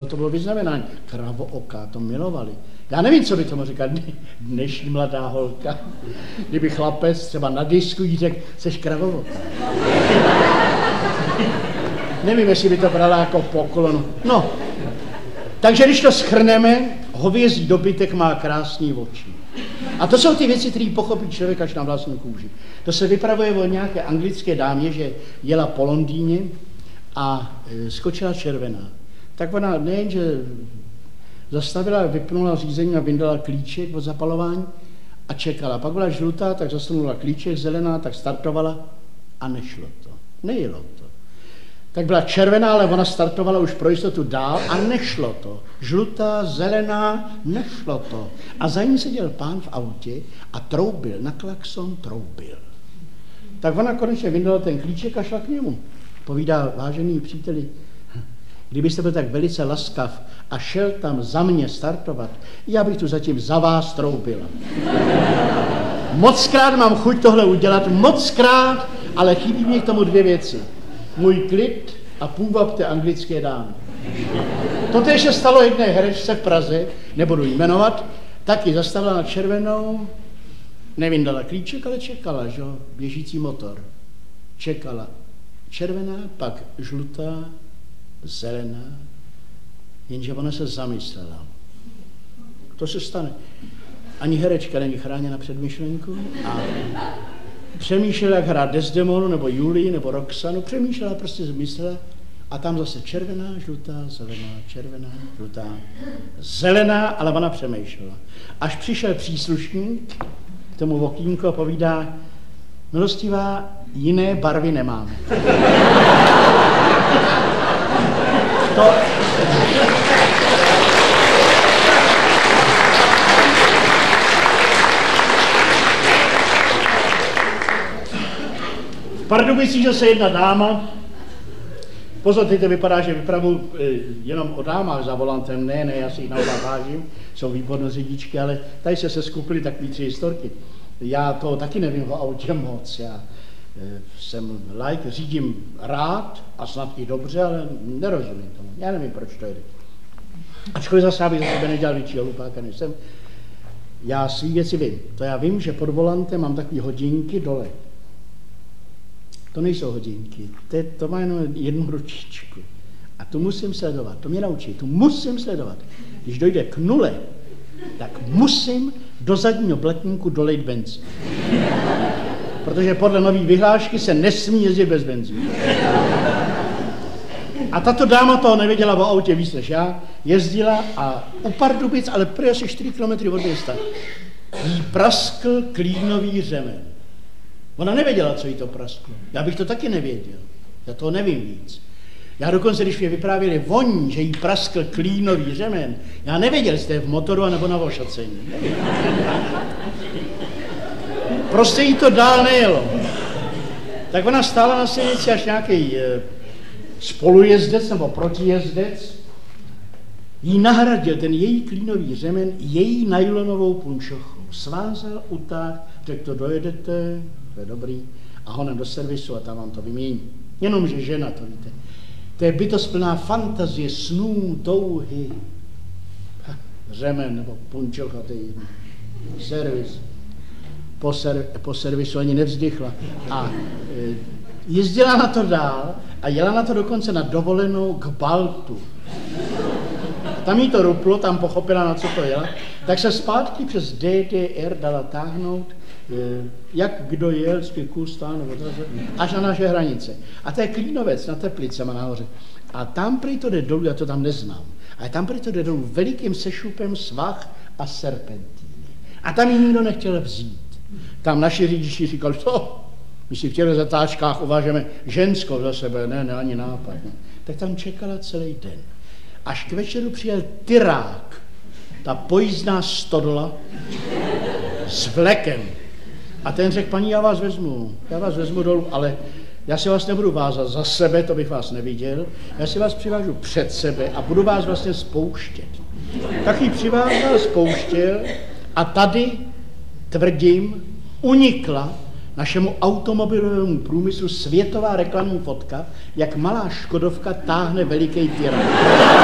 to bylo vyznamenání. Kravooká, to milovali. Já nevím, co by tomu říkal dnešní mladá holka. Kdyby chlapec třeba na disku jí řekl, seš kravooká. Nevím, jestli by to brala jako poklonu. No, takže když to shrneme, hovězí dobytek má krásný oči. A to jsou ty věci, které pochopí člověk až na vlastní kůži. To se vypravuje o nějaké anglické dámě, že jela po Londýně a skočila červená. Tak ona nejenže zastavila, vypnula řízení a vyndala klíček od zapalování a čekala. Pak byla žlutá, tak zasunula klíček, zelená, tak startovala a nešlo to. Nejelo to. Tak byla červená, ale ona startovala už pro jistotu dál a nešlo to. Žlutá, zelená, nešlo to. A za ní seděl pán v autě a troubil, na klakson troubil. Tak ona konečně vyndala ten klíček a šla k němu. Povídá, vážený příteli, kdybyste byl tak velice laskav a šel tam za mě startovat, já bych tu zatím za vás troubila. Mockrát mám chuť tohle udělat, mockrát, ale chybí mě k tomu dvě věci. Můj klid a půvab té anglické dámy. Toto ještě stalo jedné herečce v Praze, nebudu jmenovat, taky zastavila na červenou, nevyndala klíček, ale čekala, že jo, běžící motor. Čekala červená, pak žlutá, zelená, jenže ona se zamyslela. To se stane. Ani herečka není chráněna před myšlenkou a přemýšlela, jak hrát Desdemonu, nebo Julii, nebo Roxanu, přemýšlela, prostě zmyslela a tam zase červená, žlutá, zelená, červená, žlutá, zelená, ale ona přemýšlela. Až přišel příslušník k tomu okýnku a povídá, milostivá, jiné barvy nemáme. To... V Pardubicích, že se jedna dáma, pozor, teď to vypadá, že vypravu jenom o dámách za volantem, ne, já si jich naopak vážím, jsou výborné řidičky, ale tady se skupily takový 3 historky. Já toho taky nevím o autě moc, já jsem like, řídím rád a snad i dobře, ale nerozumím tomu, já nevím, proč to jde. Ačkoliv zase bych za sebe nedělal většího hlupáka, než jsem. Já svý věci vím, to já vím, že pod volantem mám takové hodinky dole. To nejsou hodinky, to má jenom jednu ručičku. A tu musím sledovat, to mě naučí, tu musím sledovat. Když dojde k nule, tak musím do zadního blatníku dolejt benzín. Protože podle nové vyhlášky se nesmí jezdit bez benzínu. A tato dáma toho nevěděla o autě víc než já, jezdila a u Pardubic, ale prý asi 4 kilometry od města, jí praskl klínový řemen. Ona nevěděla, co jí to prasklo. Já bych to taky nevěděl. Já toho nevím víc. Já dokonce, když mě vyprávěli voní, že jí praskl klínový řemen, já nevěděl, jestli je v motoru nebo na ošacení. Prostě jí to dál nejelo. Tak ona stála na silnici až nějaký spolujezdec nebo protijezdec jí nahradil ten její klínový řemen její nylonovou punčochou. Svázal, utáhl, řekl to dojedete, to je dobrý, a honem do servisu a tam vám to vymění. Jenomže žena, to víte, to je bytost plná fantazie, snů, touhy. Řemen nebo punčocha, to je jedno. Servis. Po servisu ani nevzdychla. A jezdila na to dál a jela na to dokonce na dovolenou k Baltu. Tam jí to ruplo, tam pochopila, na co to jela, tak se zpátky přes DDR dala táhnout, jak kdo jel, z Kustán, až na naše hranice. A to je Klínovec na Teplicema nahoře. A tam prý to jde dolů, já to tam neznám, ale tam prý to jde dolů velikým sešupem svah a serpentíny. A tam ji nikdo nechtěl vzít. Tam naši řidiči říkali, co? My si v těch zatáčkách uvažujeme ženskou za sebe, ne, ani nápad. Ne. Tak tam čekala celý den. Až k večeru přijel tyrák, ta pojízdná stodola s vlekem. A ten řekl, paní, já vás vezmu dolů, ale já si vás nebudu vázat za sebe, to bych vás neviděl, já si vás přivážu před sebe a budu vás vlastně spouštět. Tak ji přivázal, spouštěl a tady, tvrdím, unikla našemu automobilovému průmyslu světová reklamní fotka, jak malá Škodovka táhne veliký tyrák.